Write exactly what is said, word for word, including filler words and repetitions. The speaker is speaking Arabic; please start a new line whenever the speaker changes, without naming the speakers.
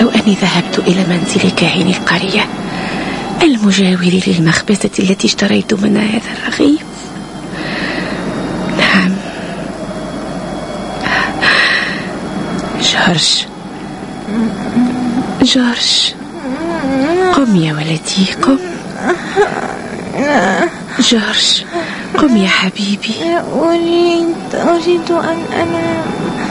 لو أني ذهبت إلى منزل كاهن القرية المجاور للمخبزة التي اشتريت منها هذا الرغيف. نعم، جورج جورج قم يا ولدي، قم. جورج قم يا حبيبي.
أريد أريد أن أنام.